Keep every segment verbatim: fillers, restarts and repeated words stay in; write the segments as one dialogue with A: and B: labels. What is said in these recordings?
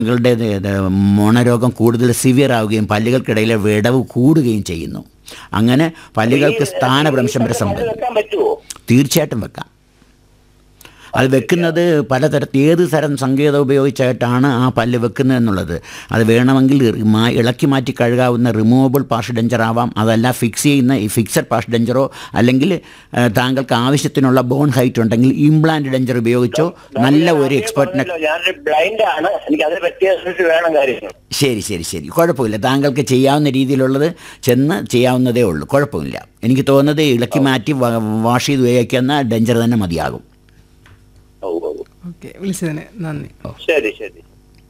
A: ങ്ങളുടെ മോണരോഗം കൂടുതൽ സിവിയർ ആവുകയും പല്ലുകൾക്കിടയിലെ വിടവ് കൂടുകയും ചെയ്യുന്നു. അങ്ങനെ പല്ലുകൾക്ക് സ്ഥാനഭ്രംശം വരെ സംഭവിക്കും. തീർച്ചയായിട്ടും വെക്കാം. അത് വെക്കുന്നത് പലതരത്തിൽ ഏത് തരം സങ്കേതം ഉപയോഗിച്ചായിട്ടാണ് ആ പല്ല് വെക്കുന്നത് എന്നുള്ളത്. അത് വേണമെങ്കിൽ ഇളക്കി മാറ്റി കഴുകാവുന്ന റിമൂവബിൾ പാർഷ് ഡെഞ്ചർ ആവാം, അതല്ല ഫിക്സ് ചെയ്യുന്ന ഈ ഫിക്സഡ് പാർഷ് ഡെഞ്ചറോ, അല്ലെങ്കിൽ താങ്കൾക്ക് ആവശ്യത്തിനുള്ള ബോൺ ഹൈറ്റ് ഉണ്ടെങ്കിൽ ഇംപ്ലാന്റ് ഡെഞ്ചർ ഉപയോഗിച്ചോ നല്ല ഒരു എക്സ്പെർട്ടിനെ. ശരി ശരി ശരി കുഴപ്പമില്ല. താങ്കൾക്ക് ചെയ്യാവുന്ന രീതിയിലുള്ളത് ചെന്ന് ചെയ്യാവുന്നതേ ഉള്ളൂ, കുഴപ്പമില്ല. എനിക്ക് തോന്നുന്നത് ഇളക്കി മാറ്റി വാഷ് ചെയ്ത് ഉപയോഗിക്കുന്ന ഡെഞ്ചർ തന്നെ മതിയാകും.
B: ഓക്കെ, വിളിച്ചതിന് നന്ദി.
C: ശരി ശരി.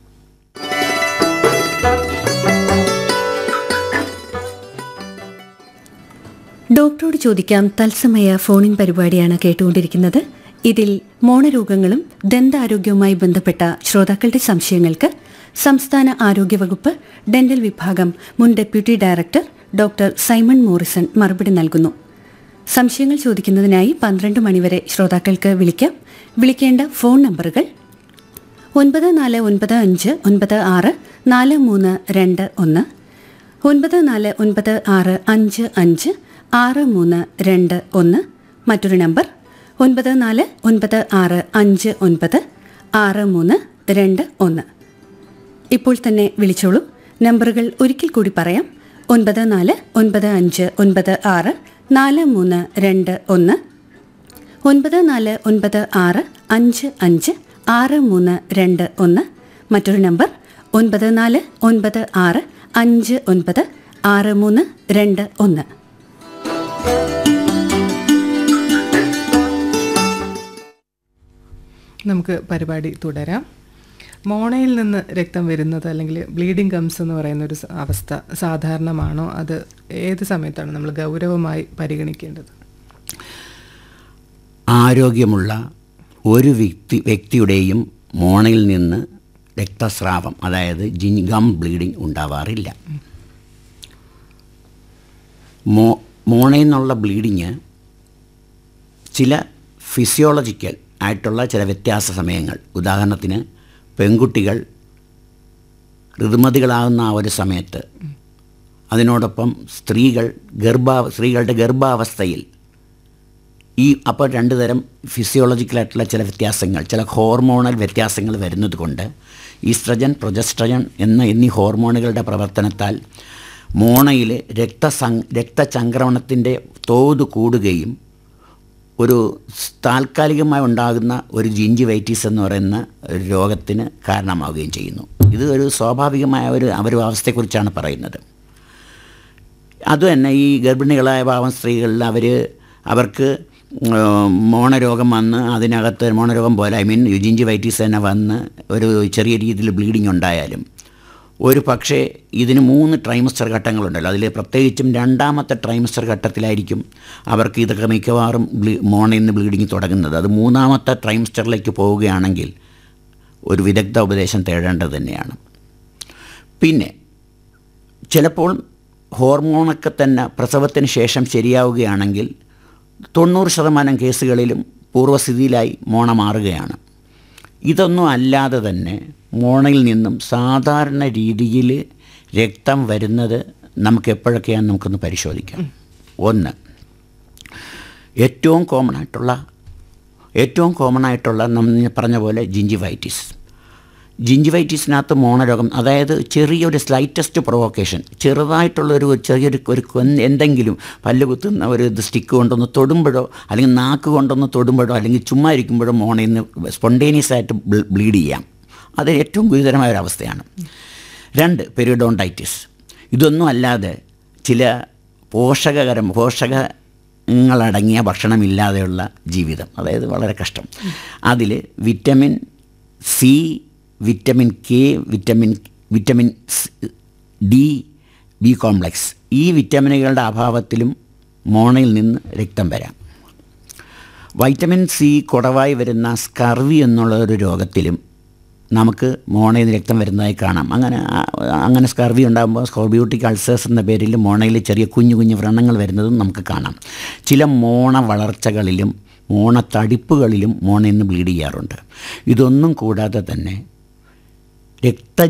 D: ഡോക്ടറോട് ചോദിക്കാം തത്സമയ ഫോണിൻ പരിപാടിയാണ് കേട്ടുകൊണ്ടിരിക്കുന്നത്. ഇതിൽ മോണരോഗങ്ങളും ദന്താരോഗ്യവുമായി ബന്ധപ്പെട്ട ശ്രോതാക്കളുടെ സംശയങ്ങൾക്ക് സംസ്ഥാന ആരോഗ്യവകുപ്പ് ഡെന്റൽ വിഭാഗം മുൻ deputy director doctor Simon Morrison മറുപടി നൽകുന്നു. സംശയങ്ങൾ ചോദിക്കുന്നതിനായി പന്ത്രണ്ട് മണിവരെ ശ്രോതാക്കൾക്ക് വിളിക്കാം. വിളിക്കേണ്ട ഫോൺ നമ്പറുകൾ ഒൻപത് നാല് ഒൻപത് അഞ്ച് ഒൻപത് ആറ് നാല് മൂന്ന് രണ്ട് ഒന്ന്, ഒൻപത് നാല് ഒൻപത് ആറ് അഞ്ച് അഞ്ച് ആറ് മൂന്ന് രണ്ട് ഒന്ന്, മറ്റൊരു നമ്പർ ഒൻപത് നാല് ഒൻപത് ആറ് അഞ്ച് ഒൻപത് ആറ് മൂന്ന് രണ്ട് ഒന്ന്. ഇപ്പോൾ തന്നെ വിളിച്ചോളൂ. നമ്പറുകൾ ഒരിക്കൽ കൂടി പറയാം. ഒൻപത് നാല് ഒൻപത് അഞ്ച് ഒൻപത് ആറ് നാല് മൂന്ന് രണ്ട് ഒന്ന്, ഒൻപത് നാല് ഒൻപത് ആറ് അഞ്ച് അഞ്ച് ആറ് മൂന്ന് രണ്ട് ഒന്ന്, മറ്റൊരു നമ്പർ ഒൻപത് നാല് ഒൻപത് ആറ് അഞ്ച് ഒൻപത് ആറ് മൂന്ന് രണ്ട് ഒന്ന്.
B: നമുക്ക് പരിപാടി തുടരാം. മോണയിൽ നിന്ന് രക്തം വരുന്നത് അല്ലെങ്കിൽ ബ്ലീഡിംഗ് ഗംസ് എന്ന് പറയുന്നൊരു അവസ്ഥ സാധാരണമാണോ? അത് ഏത് സമയത്താണ് നമ്മൾ ഗൗരവമായി പരിഗണിക്കേണ്ടത്?
A: ആരോഗ്യമുള്ള ഒരു വ്യക്തി വ്യക്തിയുടെയും മോണയിൽ നിന്ന് രക്തസ്രാവം, അതായത് ഗം ബ്ലീഡിംഗ് ഉണ്ടാവാറില്ല. മോ മോണയിൽ നിന്നുള്ള ബ്ലീഡിങ് ചില ഫിസിയോളജിക്കൽ ആയിട്ടുള്ള ചില വ്യത്യാസ സമയങ്ങൾ, ഉദാഹരണത്തിന് പെൺകുട്ടികൾ ഋതുമതികളാകുന്ന ആ ഒരു സമയത്ത്, അതിനോടൊപ്പം സ്ത്രീകൾ ഗർഭാ സ്ത്രീകളുടെ ഗർഭാവസ്ഥയിൽ ഈ അപ്പോൾ രണ്ട് തരം ഫിസിയോളജിക്കലായിട്ടുള്ള ചില വ്യത്യാസങ്ങൾ, ചില ഹോർമോണൽ വ്യത്യാസങ്ങൾ വരുന്നത് കൊണ്ട് ഈസ്ട്രജൻ, പ്രൊജസ്ട്രജൻ എന്ന എന്നീ ഹോർമോണുകളുടെ പ്രവർത്തനത്താൽ മോണയിൽ രക്തസം രക്തചംക്രമണത്തിൻ്റെ തോത് കൂടുകയും ഒരു താൽക്കാലികമായി ഉണ്ടാകുന്ന ഒരു ജിഞ്ചിവൈറ്റിസ് എന്ന് പറയുന്ന ഒരു രോഗത്തിന് കാരണമാവുകയും ചെയ്യുന്നു. ഇത് ഒരു സ്വാഭാവികമായ ഒരു ഒരു അവസ്ഥയെക്കുറിച്ചാണ് പറയുന്നത്. അതുതന്നെ ഈ ഗർഭിണികളായ പാവം സ്ത്രീകളിൽ അവർ അവർക്ക് മോണരോഗം വന്ന് അതിനകത്ത് മോണരോഗം പോലെ ഐ മീൻ ജിഞ്ചിവൈറ്റിസ് തന്നെ വന്ന് ഒരു ചെറിയ രീതിയിൽ ബ്ലീഡിങ് ഉണ്ടായാലും ഒരു പക്ഷേ ഇതിന് മൂന്ന് ട്രൈമസ്റ്റർ ഘട്ടങ്ങളുണ്ടല്ലോ, അതിൽ പ്രത്യേകിച്ചും രണ്ടാമത്തെ ട്രൈമസ്റ്റർ ഘട്ടത്തിലായിരിക്കും അവർക്ക് ഇതൊക്കെ മിക്കവാറും ബ്ലീ മോണയിൽ നിന്ന് ബ്ലീഡിങ് തുടങ്ങുന്നത്. അത് മൂന്നാമത്തെ ട്രൈമസ്റ്ററിലേക്ക് പോവുകയാണെങ്കിൽ ഒരു വിദഗ്ധ ഉപദേശം തേടേണ്ടത് തന്നെയാണ്. പിന്നെ ചിലപ്പോൾ ഹോർമോണൊക്കെ തന്നെ പ്രസവത്തിന് ശേഷം ശരിയാവുകയാണെങ്കിൽ തൊണ്ണൂറ് ശതമാനം കേസുകളിലും പൂർവ്വസ്ഥിതിയിലായി മോണ മാറുകയാണ്. ഇതൊന്നും അല്ലാതെ തന്നെ മോണയിൽ നിന്നും സാധാരണ രീതിയിൽ രക്തം വരുന്നത് നമുക്ക് എപ്പോഴൊക്കെയാണ് നമുക്കൊന്ന് പരിശോധിക്കാം. ഒന്ന്, ഏറ്റവും കോമൺ ആയിട്ടുള്ള ഏറ്റവും കോമൺ ആയിട്ടുള്ള നമ്മൾ പറഞ്ഞ പോലെ ജിഞ്ചിവൈറ്റിസ്. ജിഞ്ചിവൈറ്റിസിനകത്ത് മോണരോഗം, അതായത് ചെറിയൊരു സ്ലൈറ്റസ്റ്റ് പ്രൊവോക്കേഷൻ, ചെറുതായിട്ടുള്ളൊരു ചെറിയൊരു ഒരു എന്തെങ്കിലും പല്ല് കുത്തുന്ന ഒരു സ്റ്റിക്ക് കൊണ്ടൊന്ന് തൊടുമ്പോഴോ അല്ലെങ്കിൽ നാക്ക് കൊണ്ടൊന്ന് തൊടുമ്പോഴോ അല്ലെങ്കിൽ ചുമ്മാ ഇരിക്കുമ്പോഴോ മോണയിൽ നിന്ന് സ്പോണ്ടേനിയസ് ആയിട്ട് ബ്ലീഡ് ചെയ്യാം. അത് ഏറ്റവും ഗുരുതരമായൊരവസ്ഥയാണ്. രണ്ട്, പെരിഡോണ്ടൈറ്റിസ്. ഇതൊന്നും അല്ലാതെ ചില പോഷകകരം പോഷകങ്ങളടങ്ങിയ ഭക്ഷണമില്ലാതെയുള്ള ജീവിതം, അതായത് വളരെ കഷ്ടം. അതിൽ vitamin C, vitamin K, vitamin vitamin D, B complex, ഈ വിറ്റമിനുകളുടെ അഭാവത്തിലും മോണയിൽ നിന്ന് രക്തം വരാം. വൈറ്റമിൻ സി കുറവായി വരുന്ന സ്കർവി എന്നുള്ള ഒരു രോഗത്തിലും നമുക്ക് മോണയിൽ നിന്ന് രക്തം വരുന്നതായി കാണാം. അങ്ങനെ അങ്ങനെ സ്കർവി ഉണ്ടാകുമ്പോൾ സ്കോർബിയോട്ടിക് അൾസേഴ്സ് എന്ന പേരിൽ മോണയിൽ ചെറിയ കുഞ്ഞു കുഞ്ഞു വ്രണങ്ങൾ വരുന്നതും നമുക്ക് കാണാം. ചില മോണ വളർച്ചകളിലും മോണത്തടിപ്പുകളിലും മോണയിൽ നിന്ന് ബ്ലീഡ് ചെയ്യാറുണ്ട്. ഇതൊന്നും കൂടാതെ തന്നെ രക്ത